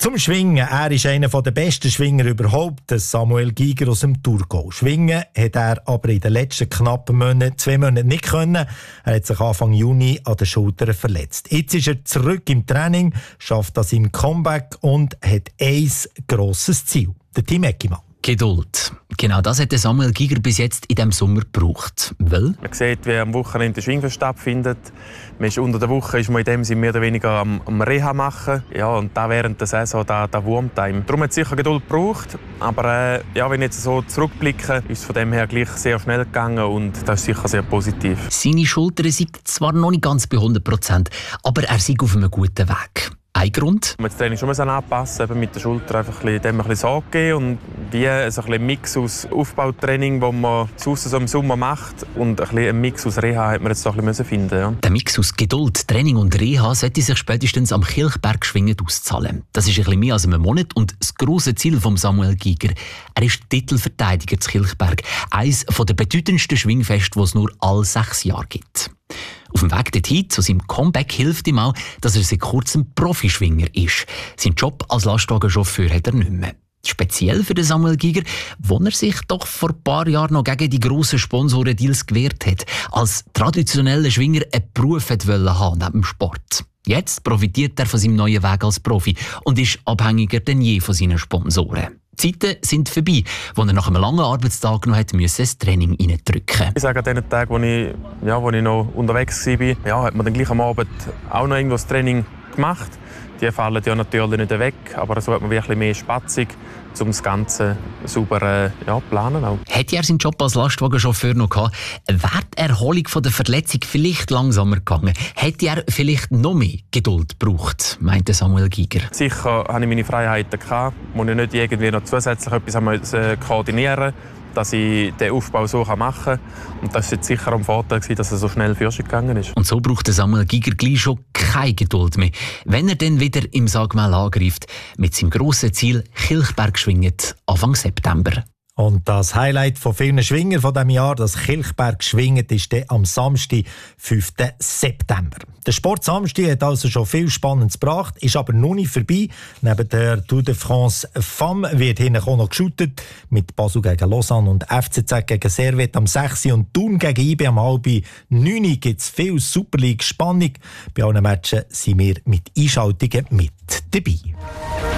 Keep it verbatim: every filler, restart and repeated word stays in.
Zum Schwingen. Er ist einer der besten Schwinger überhaupt, Samuel Giger aus dem Thurgau. Schwingen hat er aber in den letzten knappen Monaten, zwei Monaten nicht können. Er hat sich Anfang Juni an den Schultern verletzt. Jetzt ist er zurück im Training, schafft an seinem Comeback und hat ein grosses Ziel. Der Tim Eckimann. Geduld. Genau das hat Samuel Giger bis jetzt in diesem Sommer gebraucht. Weil? Man sieht, wie am Wochenende der Schwingfest stattfindet. Man ist unter der Woche ist man in dem Sinne mehr oder weniger am, am Reha machen. Ja, und da während der Saison, da, da wurmt einem. Darum hat es sicher Geduld gebraucht. Aber äh, ja, wenn ich jetzt so zurückblicke, ist es von dem her gleich sehr schnell gegangen und das ist sicher sehr positiv. Seine Schultern sind zwar noch nicht ganz bei hundert Prozent, aber er ist auf einem guten Weg. Ein Grund? Man muss das Training schon anpassen, eben mit der Schulter einfach ein bisschen, dem ein bisschen Sorge geben und wie ein bisschen Mix aus Aufbautraining, das man draussen so im Sommer macht und ein bisschen ein Mix aus Reha hat man jetzt so ein bisschen finden. Ja. Der Mix aus Geduld, Training und Reha sollte sich spätestens am Kilchberg schwingend auszahlen. Das ist ein bisschen mehr als einen Monat und das grosse Ziel von Samuel Giger. Er ist Titelverteidiger zu Kilchberg, eines der bedeutendsten Schwingfeste, die es nur alle sechs Jahre gibt. Auf dem Weg dorthin zu seinem Comeback hilft ihm auch, dass er seit kurzem Profischwinger ist. Seinen Job als Lastwagenchauffeur hat er nicht mehr. Speziell für den Samuel Giger, wo er sich doch vor ein paar Jahren noch gegen die grossen Sponsorendeals gewehrt hat, als traditioneller Schwinger einen Beruf wollte haben neben dem Sport. Jetzt profitiert er von seinem neuen Weg als Profi und ist abhängiger denn je von seinen Sponsoren. Die Zeiten sind vorbei, wo er nach einem langen Arbeitstag noch hat müssen, das Training reindrücken. Ich sage, an den Tagen, wo ich, ja, wo ich noch unterwegs war, ja, hat man dann gleich am Abend auch noch irgendwo das Training gemacht. Die fallen ja natürlich nicht weg, aber so hat man wirklich mehr Spatzung, um das Ganze sauber ja, planen auch. Hätte er seinen Job als Lastwagenchauffeur noch gehabt, wäre die Erholung von der Verletzung vielleicht langsamer gegangen. Hätte er vielleicht noch mehr Geduld gebraucht, meinte Samuel Giger. Sicher hatte ich meine Freiheiten gehabt, wo ich nicht irgendwie noch zusätzlich etwas koordinieren musste, dass ich den Aufbau so machen kann. Und das war jetzt sicher am Vorteil, dass er so schnell für sich gegangen ist. Und so braucht Samuel Giger gleich schon keine Geduld mehr, wenn er dann wieder im Sagmel angreift, mit seinem grossen Ziel Kilchberg schwinget Anfang September. Und das Highlight von vielen Schwingern von diesem Jahr, das Kilchberg schwinget, ist dann am Samstag, fünften September. Der Sport Samstag hat also schon viel Spannendes gebracht, ist aber noch nicht vorbei. Neben der Tour de France Femme wird hinten auch noch geshootet. Mit Basel gegen Lausanne und F C Z gegen Servette am sechs und Thun gegen I B am halb neun gibt es viel Super League Spannung. Bei allen Matchen sind wir mit Einschaltungen mit dabei.